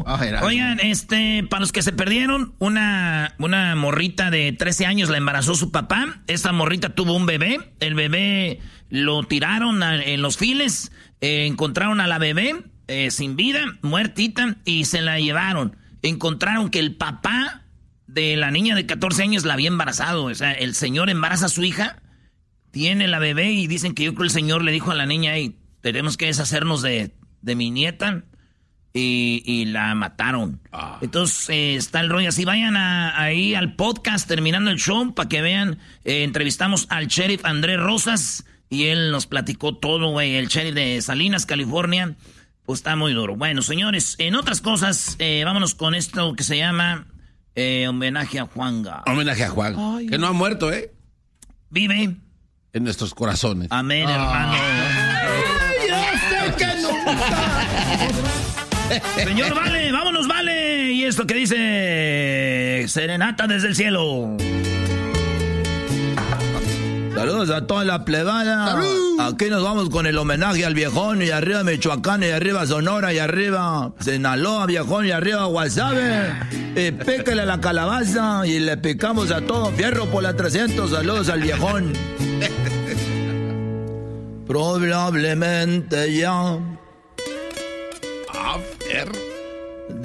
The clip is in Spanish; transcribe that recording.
Erasmo. Oigan, para los que se perdieron, una morrita de 13 años la embarazó su papá. Esta morrita tuvo un bebé. El bebé lo tiraron en los files. Encontraron a la bebé sin vida, muertita, y se la llevaron. Encontraron que el papá de la niña de 14 años la había embarazado. O sea, el señor embaraza a su hija, tiene la bebé y dicen que yo creo el señor le dijo a la niña, hey, tenemos que deshacernos de mi nieta. Y la mataron. Entonces está el rollo así. Vayan ahí al podcast terminando el show para que vean. Entrevistamos al sheriff Andrés Rosas y él nos platicó todo, güey. El sheriff de Salinas, California. Pues está muy duro. Bueno, señores, en otras cosas, vámonos con esto que se llama homenaje a Juanga. Homenaje a Juan. Ay, que no ha muerto, vive en nuestros corazones. Amén, hermano. Ay, yo sé que nunca. Señor Vale, vámonos, Vale. Y esto que dice Serenata desde el cielo. Saludos a toda la plebada. ¡Salud! Aquí nos vamos con el homenaje al viejón. Y arriba Michoacán, y arriba Sonora, y arriba Sinaloa, viejón, y arriba Guasave. Píquele a la calabaza y le picamos a todo. Fierro por la 300. Saludos al viejón. Probablemente ya. Fierro.